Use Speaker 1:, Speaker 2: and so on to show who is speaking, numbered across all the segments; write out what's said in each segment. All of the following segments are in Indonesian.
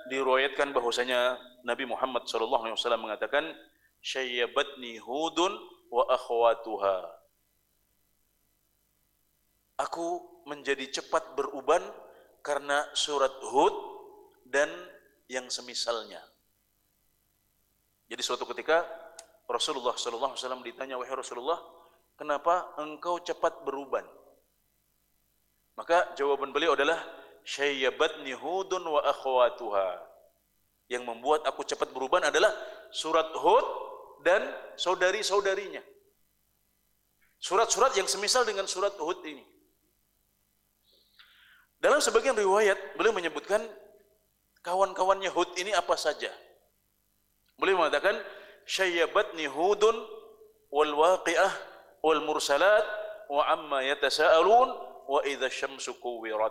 Speaker 1: diriwayatkan bahwasanya Nabi Muhammad SAW mengatakan, "Syayyabatni Hudun wa akhwatuha." Aku menjadi cepat beruban karena surat Hud dan yang semisalnya. Jadi suatu ketika Rasulullah SAW ditanya, "Wahai Rasulullah, kenapa engkau cepat beruban?" Maka jawaban beliau adalah, "Syayyabatni Hudun wa akhwatuha." Yang membuat aku cepat beruban adalah surat Hud dan saudari-saudarinya. Surat-surat yang semisal dengan surat Hud ini. Dalam sebagian riwayat, beliau menyebutkan kawan-kawannya Hud ini apa saja. Beliau mengatakan, "Syayyabatni Hudun wal waqi'ah wal mursalat wa amma yatasa'alun wa idza syamsu kuwirat."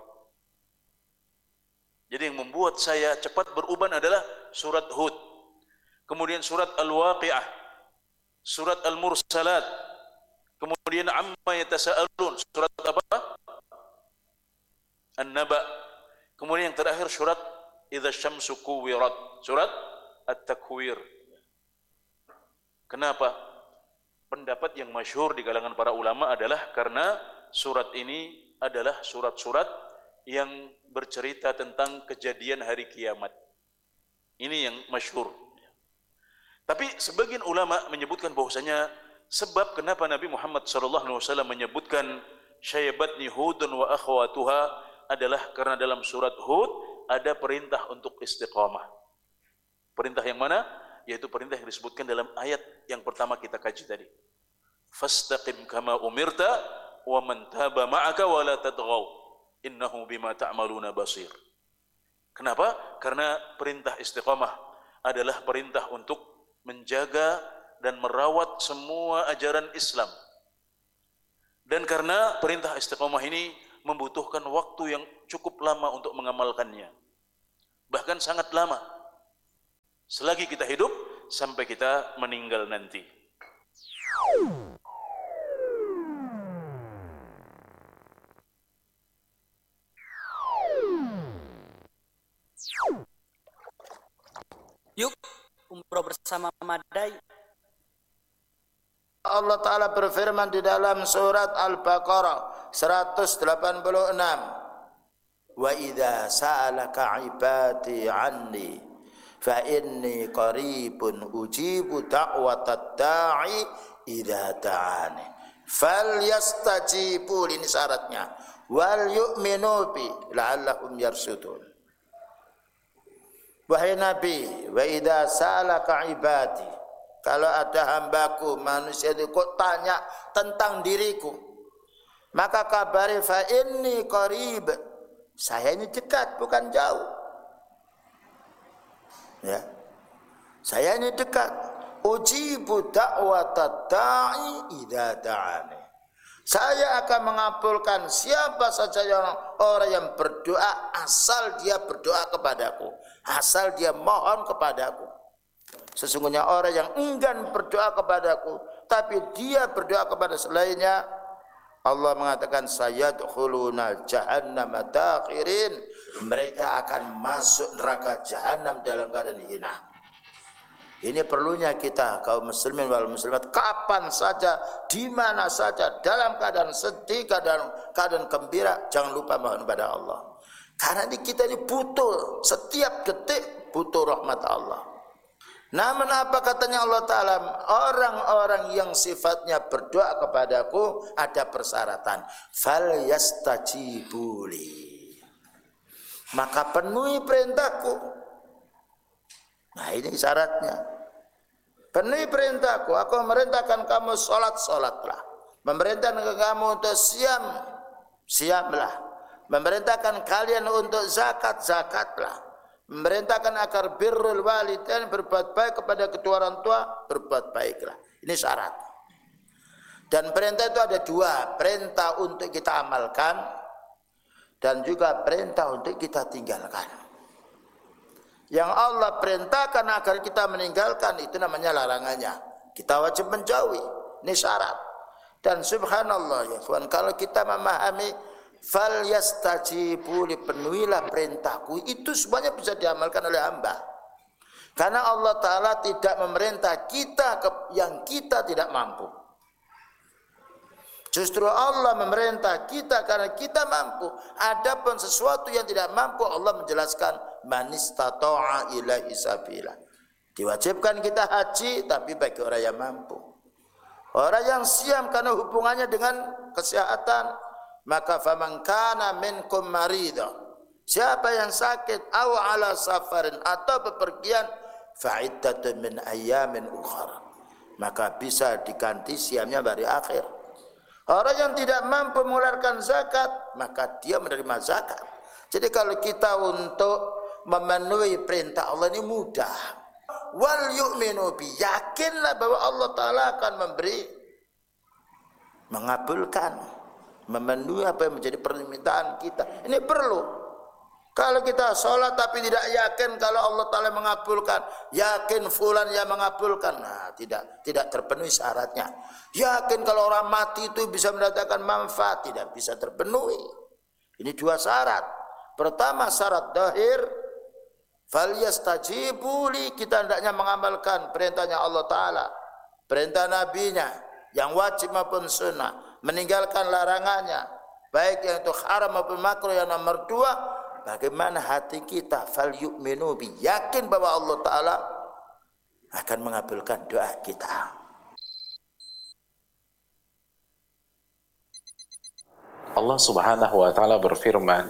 Speaker 1: Jadi yang membuat saya cepat beruban adalah surat Hud, kemudian surat Al-Waqi'ah, surat Al-Mursalat, kemudian amma yatasa'alun, surat apa? An-Naba. Kemudian yang terakhir surat idza syamsu kuwirat, surat At-Takwir. Kenapa? Pendapat yang masyhur di kalangan para ulama adalah karena surat ini adalah surat-surat yang bercerita tentang kejadian hari kiamat. Ini yang masyhur. Tapi sebagian ulama menyebutkan bahwasanya sebab kenapa Nabi Muhammad SAW menyebutkan syayyabatni Hudun wa akhwatuha adalah karena dalam surat Hud ada perintah untuk istiqamah. Perintah yang mana? Yaitu perintah yang disebutkan dalam ayat yang pertama kita kaji tadi. Fastaqim kama umirta wa man taba ma'aka wa la tadghaw innahu bima ta'maluna basir. Kenapa? Karena perintah istiqamah adalah perintah untuk menjaga dan merawat semua ajaran Islam. Dan karena perintah istiqamah ini membutuhkan waktu yang cukup lama untuk mengamalkannya. Bahkan sangat lama. Selagi kita hidup sampai kita meninggal nanti.
Speaker 2: Yuk umroh bersama Madai.
Speaker 3: Allah Ta'ala berfirman di dalam surat Al-Baqarah 186, "Wa idza sa'alaka 'ibadi 'anni fa inni qaribun ujibu da'watad da'i idza da'ani falyastajibu." Ini syaratnya, wal yu'minu bi la'allahum yarsudun. Wahai Nabi, wa idza sa'alaka 'ibadi, kalau ada hambaku manusia itu kok tanya tentang diriku, maka kabari fa inni qarib, saya ini dekat bukan jauh. Ya, saya ini dekat. Ujibu da'watad da'i idza da'ani, saya akan mengabulkan siapa saja orang yang berdoa asal dia berdoa kepadaku, asal dia mohon kepadaku. Sesungguhnya orang yang enggan berdoa kepadaku tapi dia berdoa kepada selainnya, Allah mengatakan sayadkhuluna jahannama dakhirin, mereka akan masuk neraka jahanam dalam keadaan hina. Ini perlunya kita kaum muslimin wal muslimat kapan saja, di mana saja, dalam keadaan sedih, keadaan gembira, jangan lupa mohon kepada Allah. Karena kita ini butuh, setiap detik butuh rahmat Allah. Namun apa katanya Allah Ta'ala? Orang-orang yang sifatnya berdoa kepadaku ada persyaratan. Fal yastajibuli, maka penuhi perintahku. Nah ini syaratnya. Penuhi perintahku. Aku memerintahkan kamu sholatlah. Memerintahkan kamu untuk siamlah. Memerintahkan kalian untuk zakatlah. Memerintahkan agar birrul walidain, berbuat baik kepada kedua orang tua, berbuat baiklah. Ini syarat. Dan perintah itu ada dua, perintah untuk kita amalkan dan juga perintah untuk kita tinggalkan. Yang Allah perintahkan agar kita meninggalkan itu namanya larangannya. Kita wajib menjauhi. Ini syarat. Dan subhanallah ya Tuhan, kalau kita memahami falyastajibu li, penuhilah perintahku. Itu semuanya bisa diamalkan oleh hamba. Karena Allah Ta'ala tidak memerintah kita yang kita tidak mampu. Justru Allah memerintah kita karena kita mampu. Adapun sesuatu yang tidak mampu, Allah menjelaskan man istata'a ilaihi sabila. Diwajibkan kita haji, tapi bagi orang yang mampu. Orang yang siam karena hubungannya dengan kesehatan, maka faman kana minkum marida, siapa yang sakit aw ala safarin atau bepergian, fa'iddatun min ayyamin ukhra, maka bisa diganti siamnya hari akhir. Orang yang tidak mampu mengeluarkan zakat, maka dia menerima zakat. Jadi kalau kita untuk memenuhi perintah Allah ini mudah. Wal yu'minu bi, yakinlah bahwa Allah Ta'ala akan memberi, mengabulkan, memenuhi apa yang menjadi permintaan kita. Ini perlu. Kalau kita sholat tapi tidak yakin kalau Allah Ta'ala mengabulkan, yakin fulan yang mengabulkan, nah tidak terpenuhi syaratnya. Yakin kalau orang mati itu bisa mendatangkan manfaat, tidak bisa terpenuhi. Ini dua syarat. Pertama syarat zahir, falyastajibu li, kita hendaknya mengamalkan perintahnya Allah Ta'ala, perintah nabinya yang wajib maupun sunnah, meninggalkan larangannya, baik yang itu haram maupun makruh. Yang nomor dua, bagaimana hati kita, fal yu'minu bi, yakin bahwa Allah Ta'ala akan mengabulkan doa kita.
Speaker 4: Allah Subhanahu wa Ta'ala berfirman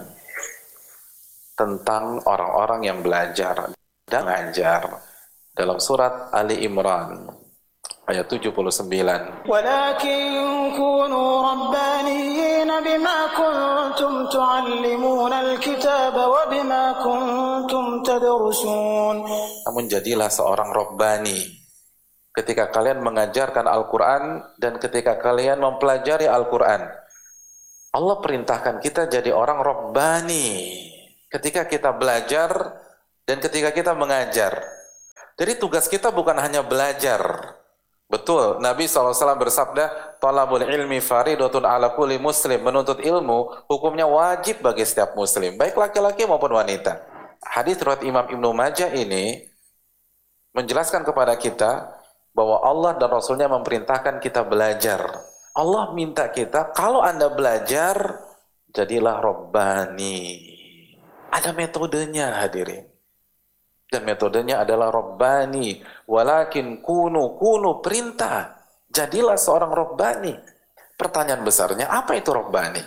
Speaker 4: tentang orang-orang yang belajar dan mengajar dalam surat Ali Imran ayat 79.
Speaker 5: Walakin kunu rabbaniyyin bima kuntum tu'allimuna al-kitaba wa bima kuntum tadrusun.
Speaker 4: Namun jadilah seorang rabbani ketika kalian mengajarkan Al-Quran dan ketika kalian mempelajari Al-Quran. Allah perintahkan kita jadi orang rabbani ketika kita belajar dan ketika kita mengajar. Jadi tugas kita bukan hanya belajar. Betul, Nabi SAW bersabda, talabul ilmi faridatun ala kulli muslim. Menuntut ilmu hukumnya wajib bagi setiap muslim, baik laki-laki maupun wanita. Hadis riwayat Imam Ibnu Majah ini menjelaskan kepada kita bahwa Allah dan Rasulnya memerintahkan kita belajar. Allah minta kita, kalau Anda belajar, jadilah rabbani. Ada metodenya hadirin. Dan metodenya adalah rabbani. Walakin kunu perintah. Jadilah seorang rabbani. Pertanyaan besarnya, apa itu rabbani?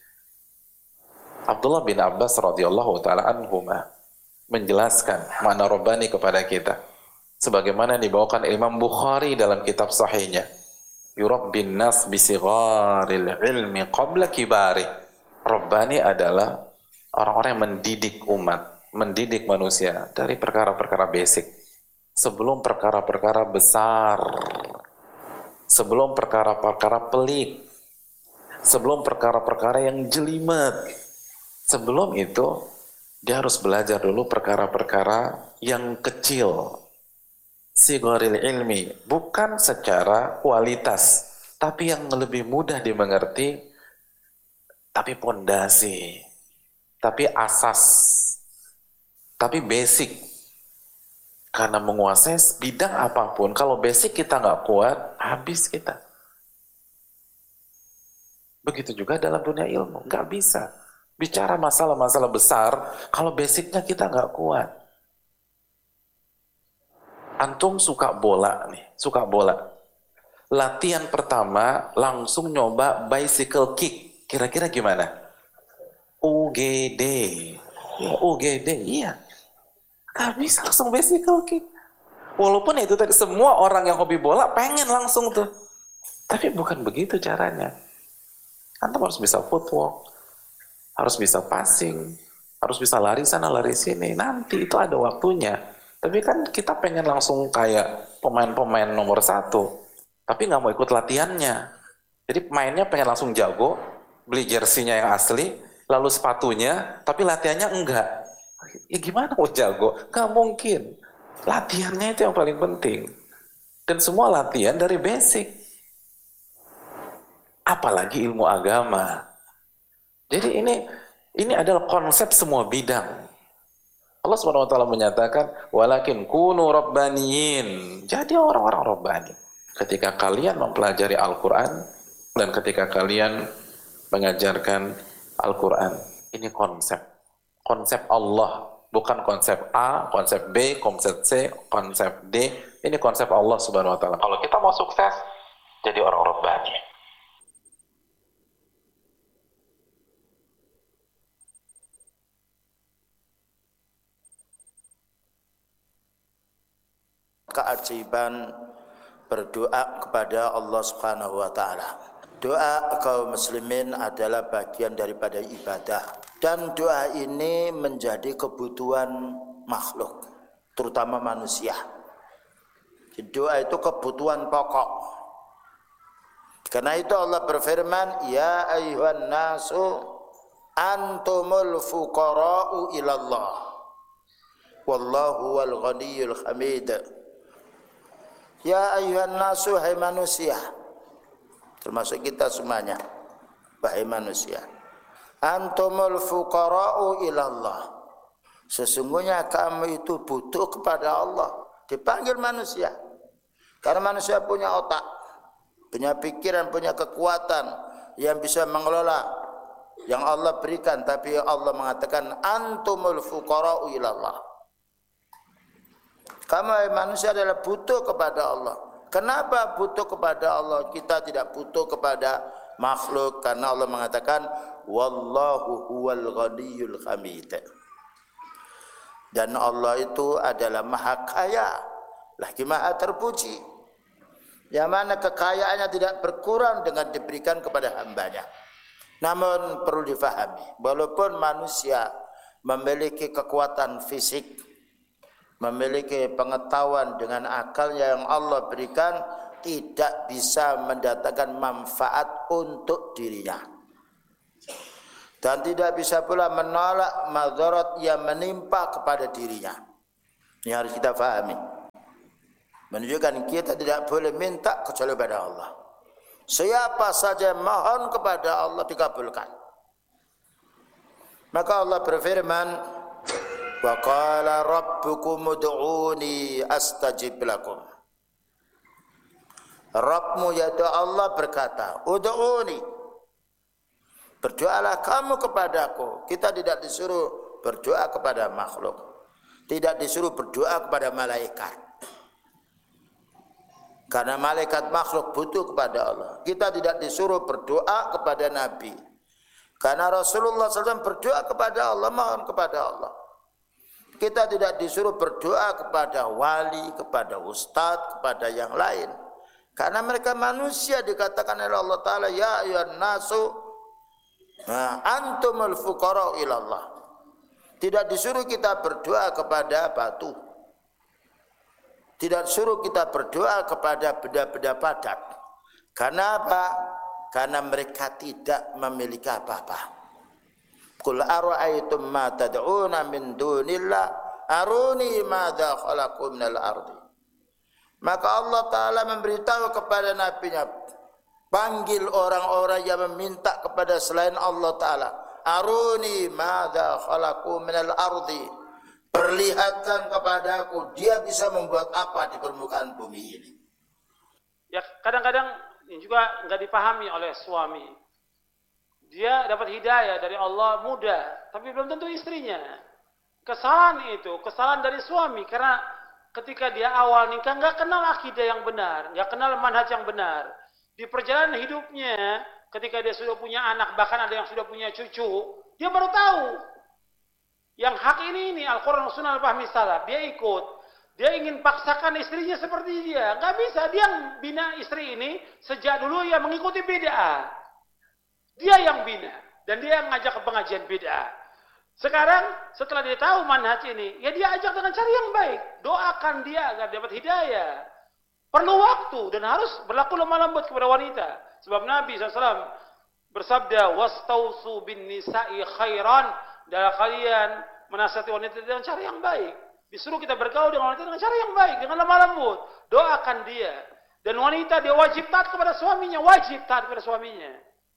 Speaker 4: Abdullah bin Abbas radhiyallahu ta'ala anhuma menjelaskan makna rabbani kepada kita. Sebagaimana dibawakan Imam Bukhari dalam kitab sahihnya. Yurabbin nas bisigharil ilmi qabla kibari. Rabbani adalah orang-orang yang mendidik umat, mendidik manusia dari perkara-perkara basic sebelum perkara-perkara besar, sebelum perkara-perkara pelik, sebelum perkara-perkara yang jelimet. Sebelum itu dia harus belajar dulu perkara-perkara yang kecil. Sigharil ilmi, bukan secara kualitas, tapi yang lebih mudah dimengerti, tapi pondasi, tapi asas, tapi basic. Karena menguasai bidang apapun, kalau basic kita nggak kuat, habis kita. Begitu juga dalam dunia ilmu, nggak bisa bicara masalah-masalah besar kalau basicnya kita nggak kuat. Antum suka bola nih, suka bola. Latihan pertama langsung nyoba bicycle kick. Kira-kira gimana? UGD. Ya, UGD, iya. Gak bisa langsung bicycle kick. Walaupun itu tadi semua orang yang hobi bola pengen langsung tuh. Tapi bukan begitu caranya. Antum harus bisa footwork, harus bisa passing, harus bisa lari sana lari sini. Nanti itu ada waktunya. Tapi kan kita pengen langsung kayak pemain-pemain nomor 1, tapi nggak mau ikut latihannya. Jadi pemainnya pengen langsung jago, beli jersinya yang asli, lalu sepatunya, tapi latihannya enggak. Ya gimana mau jago? Nggak mungkin. Latihannya itu yang paling penting. Dan semua latihan dari basic. Apalagi ilmu agama. Jadi ini adalah konsep semua bidang. Allah Subhanahu wa taala menyatakan, "Walakin kunu rabbaniyin." Jadi orang-orang rabbani. Ketika kalian mempelajari Al-Qur'an dan ketika kalian mengajarkan Al-Qur'an, ini konsep Allah, bukan konsep A, konsep B, konsep C, konsep D. Ini konsep Allah Subhanahu wa taala. Kalau kita mau sukses, jadi orang rabbani.
Speaker 3: Keajaiban berdoa kepada Allah Subhanahu wa taala. Doa kaum muslimin adalah bagian daripada ibadah, dan doa ini menjadi kebutuhan makhluk, terutama manusia. Doa itu kebutuhan pokok. Karena itu Allah berfirman, "Ya ayyuhan nasu antumul fuqara'u ilallah wallahu wal ghaniyyul hamid." Ya ayyuhan nasu, hai manusia, termasuk kita semuanya, wahai manusia, antumul fuqara'u ilallah, sesungguhnya kamu itu butuh kepada Allah. Dipanggil manusia karena manusia punya otak, punya pikiran, punya kekuatan yang bisa mengelola yang Allah berikan. Tapi Allah mengatakan antumul fuqara'u ilallah, kamu manusia adalah butuh kepada Allah. Kenapa butuh kepada Allah? Kita tidak butuh kepada makhluk, karena Allah mengatakan wallahu huwal ghaniyyul hamid. Dan Allah itu adalah maha kaya, lagi maha terpuji, yang mana kekayaannya tidak berkurang dengan diberikan kepada hambanya. Namun perlu difahami, walaupun manusia memiliki kekuatan fisik, memiliki pengetahuan dengan akalnya yang Allah berikan, tidak bisa mendatangkan manfaat untuk dirinya, dan tidak bisa pula menolak madarat yang menimpa kepada dirinya. Ini harus kita fahami, menunjukkan kita tidak boleh minta kecuali kepada Allah. Siapa saja mohon kepada Allah dikabulkan. Maka Allah berfirman, wa qala rabbukum ud'uni astajib lakum. Rabbmu yaitu Allah berkata, ud'uni, berdoalah kamu kepadaku. Kita tidak disuruh berdoa kepada makhluk, tidak disuruh berdoa kepada malaikat, karena malaikat makhluk butuh kepada Allah. Kita tidak disuruh berdoa kepada Nabi, karena Rasulullah SAW berdoa kepada Allah, mohon kepada Allah. Kita tidak disuruh berdoa kepada wali, kepada ustadz, kepada yang lain, karena mereka manusia. Dikatakan oleh Allah Ta'ala, ya ayyuhan nasu antumul fuqara'u ilallah. Tidak disuruh kita berdoa kepada batu, tidak disuruh kita berdoa kepada benda-benda padat. Karena apa? Karena mereka tidak memiliki apa-apa. Qul ara'aytum ma tad'una min dunillah aruni madza khalaqu minal ardi. Maka Allah Ta'ala memberitahu kepada nabinya, panggil orang-orang yang meminta kepada selain Allah Ta'ala, aruni madza khalaqu minal ardi, perlihatkan kepadaku dia bisa membuat apa di permukaan bumi ini.
Speaker 6: Ya, kadang-kadang ini juga nggak dipahami oleh suami. Dia dapat hidayah dari Allah muda, tapi belum tentu istrinya. Kesalahan itu, kesalahan dari suami, karena ketika dia awal nikah nggak kenal akidah yang benar, nggak kenal manhaj yang benar. Di perjalanan hidupnya, ketika dia sudah punya anak, bahkan ada yang sudah punya cucu, dia baru tahu yang hak ini Al-Quran Sunnah Al-Fahmi Salaf. Dia ikut, dia ingin paksakan istrinya seperti dia, nggak bisa. Dia bina istri ini sejak dulu ya mengikuti bid'ah. Dia yang bina dan dia yang ngajak ke pengajian bid'ah. Sekarang setelah dia tahu manhaj ini, ya dia ajak dengan cara yang baik. Doakan dia agar dapat hidayah. Perlu waktu dan harus berlaku lemah lembut kepada wanita. Sebab Nabi SAW bersabda, wastausu bin nisa'i khairan. Dalam kalian menasihati wanita dengan cara yang baik. Disuruh kita bergaul dengan wanita dengan cara yang baik, dengan lemah lembut. Doakan dia. Dan wanita dia wajib taat kepada suaminya, wajib taat kepada suaminya.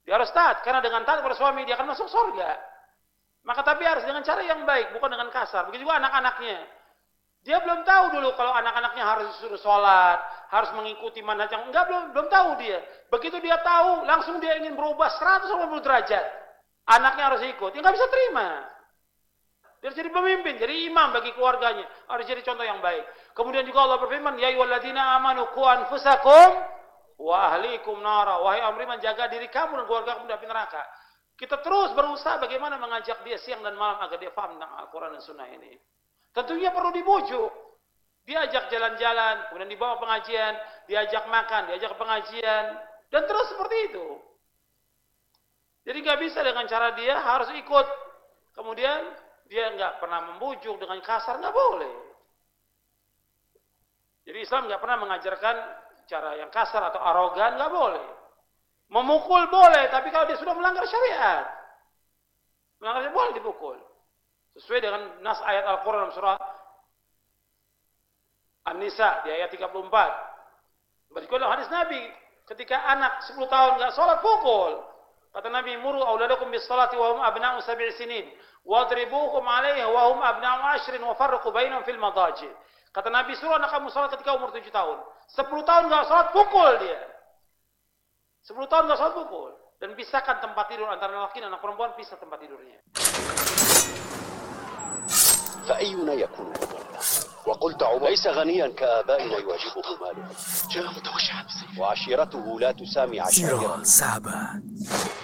Speaker 6: Dia harus taat, karena dengan taat kepada suami dia akan masuk surga. Maka tapi harus dengan cara yang baik, bukan dengan kasar. Begitu juga anak-anaknya. Dia belum tahu dulu kalau anak-anaknya harus disuruh sholat, harus mengikuti manhaj yang enggak, belum tahu dia. Begitu dia tahu, langsung dia ingin berubah 180 derajat. Anaknya harus ikut, dia nggak bisa terima. Dia harus jadi pemimpin, jadi imam bagi keluarganya, harus jadi contoh yang baik. Kemudian juga Allah berfirman, ya ayyuhalladzina amanu qu anfusakum wa ahlikum nara. Wahai orang beriman, jaga diri kamu dan keluarga kamu dari api neraka. Kita terus berusaha bagaimana mengajak dia siang dan malam agar dia paham tentang Al-Quran dan Sunnah ini. Tentunya perlu dibujuk. Diajak jalan-jalan, kemudian dibawa pengajian, diajak makan, diajak pengajian, dan terus seperti itu. Jadi nggak bisa dengan cara dia harus ikut. Kemudian dia nggak pernah membujuk dengan kasar, nggak boleh. Jadi Islam nggak pernah mengajarkan cara yang kasar atau arogan, nggak boleh. Memukul boleh, tapi kalau dia sudah melanggar syariat, melanggar syariat boleh dipukul. Sesuai dengan nas ayat Al-Quran dalam surah An-Nisa di ayat 34. Berikut adalah hadis Nabi, ketika anak 10 tahun nggak sholat, pukul. Kata Nabi, muru auladakum bis salati wa hum abna'u 7 sinin, wadribuhum 'alaiha wa hum abna'u 10 wa farriqu bainahum fil madaji. Kata Nabi, suruh anak kamu sholat ketika umur 7 tahun. 10 tahun nggak sholat, pukul dia. 10 tahun nggak sholat, pukul. Dan pisahkan tempat tidur antara laki dan anak perempuan, pisah tempat tidurnya.
Speaker 7: فأينا يكون وقلت عمر ليس غنيا كآبائنا يواجهه ماله وعشيرته لا تسامي عشيرته.